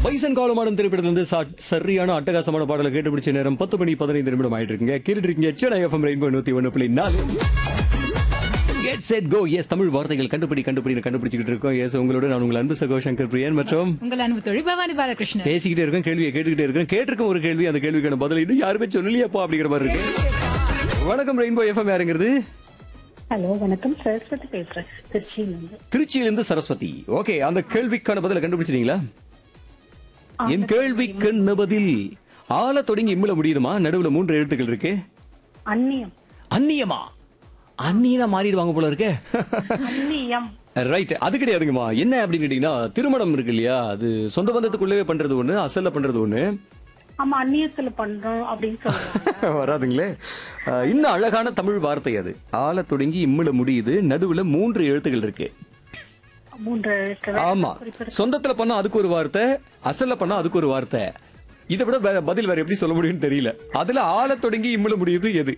Bison காலமாடும் திரைப்படத்திலிருந்து சரியான அட்டகாசமான பாடலை கேட்டு பிடிச்ச நேரம் 10 மணி 15 நிமிடம் ஆயிட்டு இருக்குங்க. கேட்டுட்டு இருக்கீங்க Chennai FM rainbow 101.4. Get set go. Yes, Tamil வார்த்தைகள் கண்டுபிடிச்சிட்டு இருக்கோம். எஸ், உங்களோட நான் உங்கள் அன்பு சகோ சங்கர் பிரியன் மற்றும் உங்கள் அன்பு தொழில் பவானி பாலகிருஷ்ணன் பேசிக்கிட்டே இருக்கோம். கேள்வியை கேட்டுக்கிட்டே இருக்கோம். கேட்டிருக்கோம் ஒரு கேள்வி, அந்த கேள்விக்கான பதில் இன்னும் யாருமே சொல்லலையாப்பா அப்படிங்கிற மாதிரி இருக்கு. வணக்கம் ரெயின்போ எஃப்எம், யாருங்கிறது? ஹலோ வணக்கம், சரஸ்வதி பேசுறேன் திருச்சியிலிருந்து. திருச்சியிலிருந்து சரஸ்வதி. ஓகே, அந்த கேள்விக்கான பதிலை கண்டுபிடிச்சிட்டீங்களா? என் கேள்விக்கான பதில் ஆள தொடங்கி இம்முல முடியுதுமா, நடுவுல 3 எழுத்துக்கள் இருக்கு. அந்நியம். அந்நியமா? அந்நியனா மாறிடுவாங்க போல இருக்கே. அந்நியம். ரைட், அது கிடையாதுங்கம்மா. என்ன அப்படின்னு கேட்டீங்கன்னா, திருமணம் இருக்கு இல்லையா, அது சொந்த பந்தத்துக்குள்ளவே பண்றது ஒண்ணு, அசல்ல பண்றது ஒண்ணு. ஆமா, அந்நியத்துல பண்றோம் அப்படின்னு சொல்றாங்க. வராதுங்களே. இன்னும் அழகான தமிழ் வார்த்தை அது. ஆள தொடங்கி இம்முல முடியுது, நடுவுல 3 எழுத்துக்கள் இருக்கு. 3 எழுத்து. ஆமா, சொந்தத்துல பண்ணா அதுக்கு ஒரு வார்த்தை, அசல்ல பண்ணா அதுக்கு ஒரு வார்த்தை. இதை விட பதில் வேற எப்படி சொல்ல முடியும்னு தெரியல. அதுல ஆள தொடங்கி இம்முல முடியுது எது?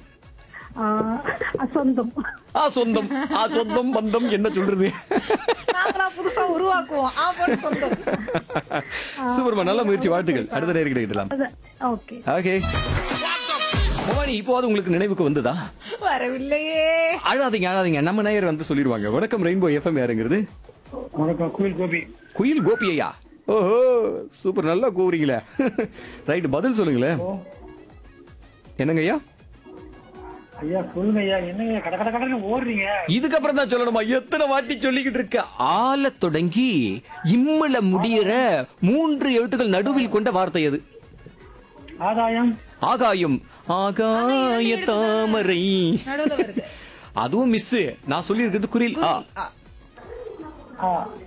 சொந்தம். சொந்தம். சொந்தம் பந்தம் என்ன சொல்றது? நாங்களா புதுசா உருவாக்குவோம். சொந்தம். சூப்பர்மா, நல்ல முயற்சி, வாழ்த்துக்கள். அடுத்த நேரம் கிட்டலாம். ஓகே ஓகே பவானி, இப்போது உங்களுக்கு நினைவுக்கு வந்ததா? வரவில்லையே. அழாதீங்க, நம்ம நேயர் வந்து சொல்லிடுவாங்க. வணக்கம் ரெயின்போ எஃப்எம், யாருங்கிறது? வணக்கம், குயில் கோபி. குயில் கோபி ஐயா. ஓஹோ, சூப்பர், நல்லா கூவுறீங்களே. ரைட், பதில் சொல்லுங்களேன். என்னங்க ஐயா? ஐயா சொல்லுங்க ஐயா, என்னங்க கட கட கடன்னு ஓடுறீங்க? இதுக்கப்புறம் தான் சொல்லணுமா? எத்தனை வாட்டி சொல்லிக்கிட்டு இருக்க? ஆல தொடங்கி இம்முல முடியற 3 எழுத்துக்கள் நடுவில் கொண்ட வார்த்தை எது? ஆதாயம். ஆகாயம். ஆகாய தாமரை. நடுவுல வருது. அதுவும் மிஸ். நான் சொல்லி இருக்கிறது குரில். ஆ,